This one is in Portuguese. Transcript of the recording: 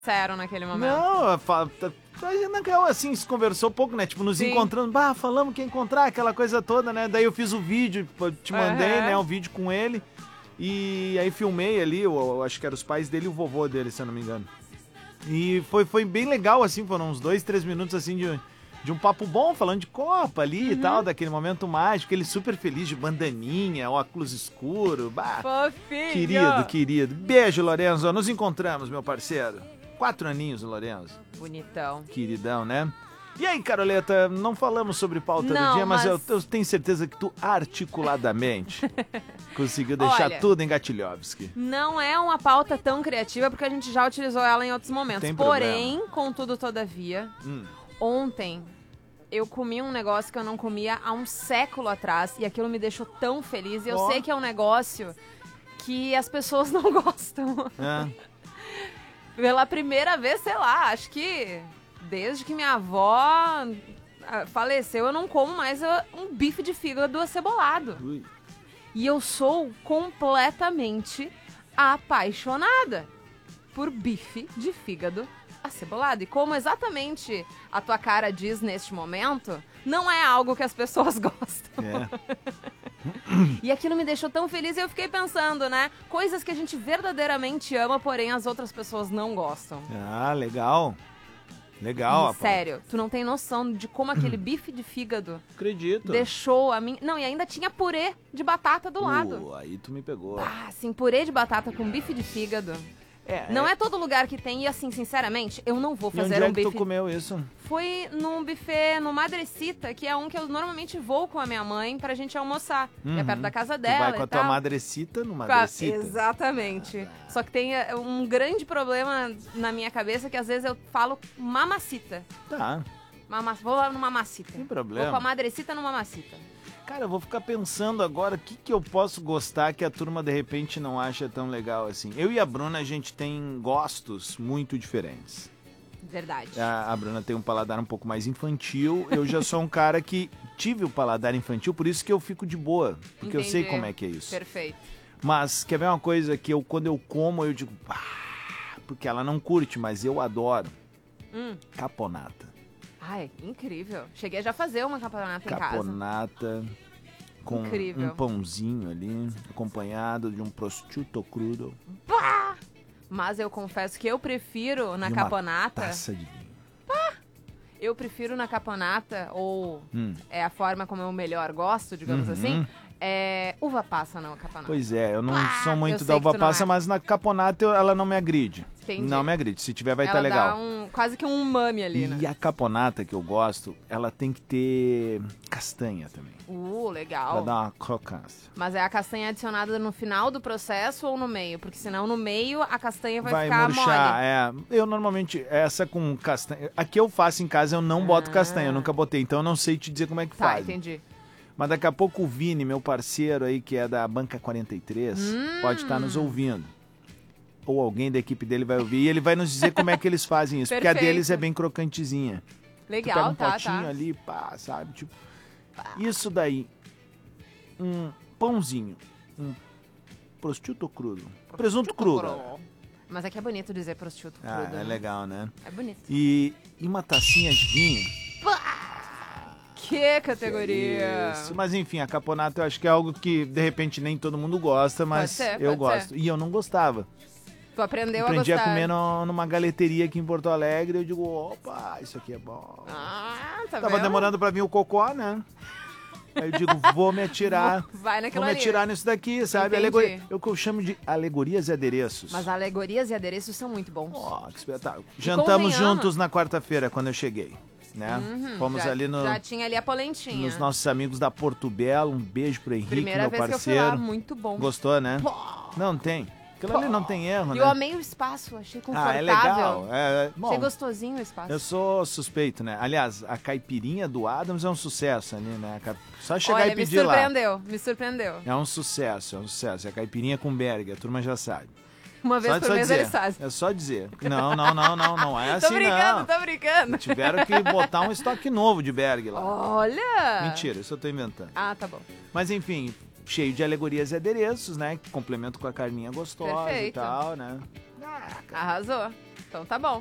Disseram naquele momento. Não, assim, se conversou pouco, né? Tipo, nos encontrando, falamos que ia encontrar, aquela coisa toda, né? Daí eu fiz o vídeo, te mandei, né? Um vídeo com ele. E aí filmei ali, eu acho que eram os pais dele e o vovô dele, se eu não me engano. E foi bem legal, assim, foram uns 2, 3 minutos, assim, de um papo bom, falando de Copa ali e tal, daquele momento mágico, ele super feliz de bandaninha, óculos escuro. Fofinho! Querido. Beijo, Lorenzo, nos encontramos, meu parceiro. 4 aninhos, Lorenzo. Bonitão. Queridão, né? E aí, Caroleta, não falamos sobre pauta do dia, mas eu tenho certeza que tu articuladamente conseguiu deixar tudo em Gatilhovski. Não é uma pauta tão criativa, porque a gente já utilizou ela em outros momentos. Tem Porém, problema. contudo, todavia, ontem eu comi um negócio que eu não comia há um século atrás, e aquilo me deixou tão feliz. E eu sei que é um negócio que as pessoas não gostam. Pela primeira vez, sei lá, acho que desde que minha avó faleceu, eu não como mais um bife de fígado acebolado. Ui. E eu sou completamente apaixonada por bife de fígado acebolado. E como exatamente a tua cara diz neste momento, não é algo que as pessoas gostam. E aquilo me deixou tão feliz e eu fiquei pensando, né? Coisas que a gente verdadeiramente ama, porém as outras pessoas não gostam. Ah, legal. Legal, sério, tu não tem noção de como aquele bife de fígado acredito. Deixou a mim... Não, e ainda tinha purê de batata do lado. Aí tu me pegou. Assim, purê de batata com bife de fígado. Não é todo lugar que tem, e assim, sinceramente, eu não vou fazer onde um bife... que tu comeu isso? Foi num buffet no Madrecita, que é um que eu normalmente vou com a minha mãe pra gente almoçar. É perto da casa dela. Tu vai com a tua Madrecita no Madrecita? Exatamente. Só que tem um grande problema na minha cabeça, que às vezes eu falo mamacita. Tá. Vou lá no mamacita. Sem problema. Vou com a Madrecita no mamacita. Cara, eu vou ficar pensando agora o que eu posso gostar que a turma de repente não acha tão legal assim. Eu e a Bruna, a gente tem gostos muito diferentes. Verdade. A Bruna tem um paladar um pouco mais infantil. Eu já sou um cara que tive o paladar infantil, por isso que eu fico de boa. Porque eu sei como é que é isso. Perfeito. Mas quer ver uma coisa que quando eu como, eu digo... porque ela não curte, mas eu adoro. Caponata. Ai, incrível. Cheguei a já fazer uma caponata em casa. Caponata com incrível. Um pãozinho ali, acompanhado de um prosciutto crudo. Mas eu confesso que eu prefiro na e caponata... uma taça de vinho. Eu prefiro na caponata, ou é a forma como eu melhor gosto, digamos assim, uva passa na caponata. Pois é, eu não sou muito da uva passa, mas na caponata ela não me agride. Entendi. Não me agride, se tiver vai estar legal. Dá quase que um umami ali, né? E a caponata que eu gosto, ela tem que ter castanha também. Legal. Pra dar uma crocância. Mas é a castanha adicionada no final do processo ou no meio? Porque senão no meio a castanha vai ficar murchar, mole. Eu normalmente, essa com castanha... Aqui eu faço em casa, eu não boto castanha, eu nunca botei, então eu não sei te dizer como é que faz. Tá, entendi. Mas daqui a pouco o Vini, meu parceiro aí, que é da Banca 43, pode estar nos ouvindo. Ou alguém da equipe dele vai ouvir e ele vai nos dizer como é que eles fazem isso. Porque a deles é bem crocantezinha. Legal, tu pega um potinho ali, sabe? Tipo, isso daí, um pãozinho, um prosciutto crudo, presunto crudo. Mas aqui é bonito dizer prosciutto crudo. É legal, né? É bonito. E uma tacinha de vinho. Que categoria! Isso. Mas enfim, a caponata eu acho que é algo que de repente nem todo mundo gosta, mas eu gosto. E eu não gostava. Tu aprendeu Aprendi a gostar. Aprendi a comer numa galeteria aqui em Porto Alegre. Eu digo, opa, isso aqui é bom. Tá Tava vendo? demorando pra vir o cocô, né? Aí eu digo, vou me atirar. Vai naquilo Vou me atirar nisso daqui, sabe? O que eu chamo de alegorias e adereços. Mas alegorias e adereços são muito bons. Que espetáculo. Jantamos juntos na quarta-feira, quando eu cheguei. Né? Fomos ali no... Já tinha ali a polentinha. Nos nossos amigos da Porto Belo. Um beijo pro Henrique, Primeira meu vez parceiro. que eu fui lá, muito bom. Gostou, né? Não tem. Aquilo ali não tem erro, né? Eu amei o espaço, achei confortável. É legal. Bom, achei gostosinho o espaço. Eu sou suspeito, né? Aliás, a caipirinha do Adams é um sucesso ali, né? Só chegar e pedir lá. Me surpreendeu. É um sucesso. É a caipirinha com Berg, a turma já sabe. Uma vez por mês eles fazem. É só dizer. Não é assim, Tô brincando. Tiveram que botar um estoque novo de Berg lá. Olha! Mentira, isso eu tô inventando. Tá bom. Mas enfim, cheio de alegorias e adereços, né? Que complemento com a carninha gostosa. Perfeito. E tal, né? Arrasou. Então tá bom.